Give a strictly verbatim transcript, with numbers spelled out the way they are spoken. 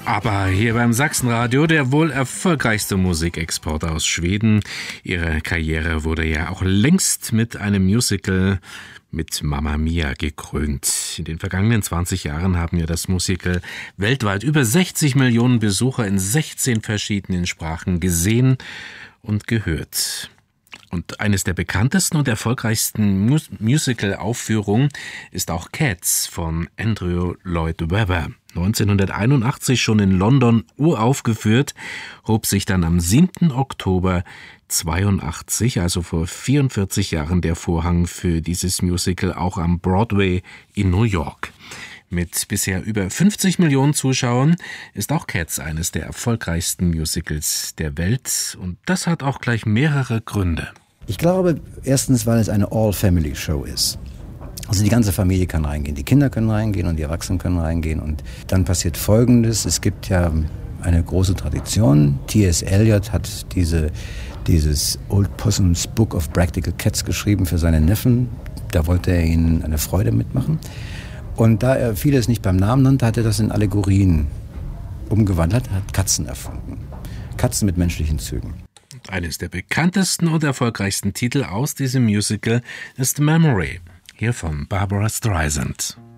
Aber hier beim Sachsenradio der wohl erfolgreichste Musikexport aus Schweden. Ihre Karriere wurde ja auch längst mit einem Musical mit Mamma Mia gekrönt. In den vergangenen zwanzig Jahren haben ja das Musical weltweit über sechzig Millionen Besucher in sechzehn verschiedenen Sprachen gesehen und gehört. Und eines der bekanntesten und erfolgreichsten Mus- Musical-Aufführungen ist auch Cats von Andrew Lloyd Webber. neunzehnhunderteinundachtzig schon in London uraufgeführt, hob sich dann am siebten Oktober zweiundachtzig, also vor vierundvierzig Jahren, der Vorhang für dieses Musical auch am Broadway in New York. Mit bisher über fünfzig Millionen Zuschauern ist auch Cats eines der erfolgreichsten Musicals der Welt. Und das hat auch gleich mehrere Gründe. Ich glaube, erstens, weil es eine All-Family-Show ist. Also die ganze Familie kann reingehen, die Kinder können reingehen und die Erwachsenen können reingehen. Und dann passiert Folgendes, es gibt ja eine große Tradition. T S Eliot hat diese, dieses Old Possum's Book of Practical Cats geschrieben für seine Neffen. Da wollte er ihnen eine Freude mitmachen. Und da er vieles nicht beim Namen nannte, hat er das in Allegorien umgewandelt, hat Katzen erfunden. Katzen mit menschlichen Zügen. Eines der bekanntesten und erfolgreichsten Titel aus diesem Musical ist Memory, hier von Barbra Streisand.